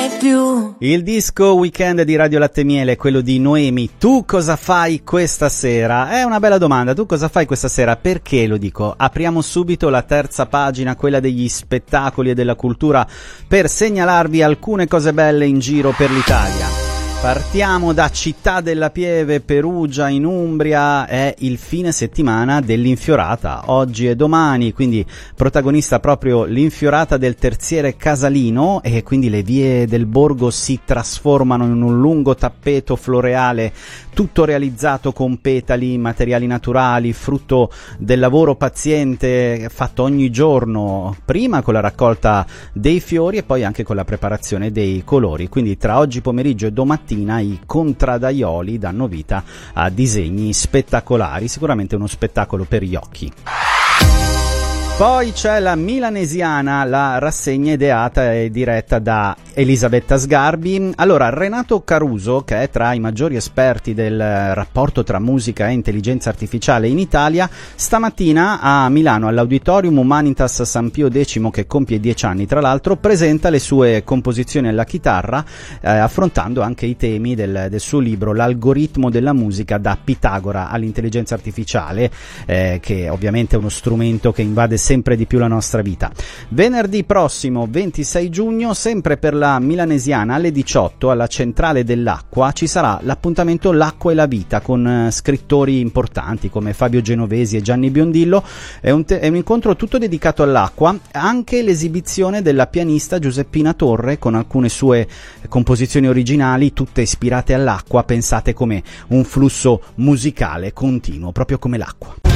mai più. Il disco Weekend di Radio Latte Miele è quello di Noemi. Tu cosa fai questa sera? È una bella domanda. Tu cosa fai questa sera? Perché lo dico? Apriamo subito la terza pagina, quella degli spettacoli e della cultura, per segnalarvi alcune cose belle in giro per l'Italia. Partiamo da Città della Pieve, Perugia, in Umbria. È il fine settimana dell'Infiorata, oggi e domani, quindi protagonista proprio l'Infiorata del Terziere Casalino, e quindi le vie del borgo si trasformano in un lungo tappeto floreale, tutto realizzato con petali, materiali naturali, frutto del lavoro paziente fatto ogni giorno, prima con la raccolta dei fiori e poi anche con la preparazione dei colori. Quindi tra oggi pomeriggio e domattina i contraddaioli danno vita a disegni spettacolari, sicuramente uno spettacolo per gli occhi. Poi c'è la Milanesiana, la rassegna ideata e diretta da Elisabetta Sgarbi. Allora, Renato Caruso, che è tra i maggiori esperti del rapporto tra musica e intelligenza artificiale in Italia, stamattina a Milano all'Auditorium Humanitas San Pio X, che compie 10 anni tra l'altro, presenta le sue composizioni alla chitarra, affrontando anche i temi del suo libro L'algoritmo della musica da Pitagora all'intelligenza artificiale, che ovviamente è uno strumento che invade sempre di più la nostra vita. Venerdì prossimo 26 giugno, sempre per la Milanesiana, alle 18 alla Centrale dell'Acqua ci sarà l'appuntamento L'acqua e la vita con scrittori importanti come Fabio Genovesi e Gianni Biondillo. È un incontro tutto dedicato all'acqua, anche l'esibizione della pianista Giuseppina Torre con alcune sue composizioni originali, tutte ispirate all'acqua, pensate come un flusso musicale continuo, proprio come l'acqua.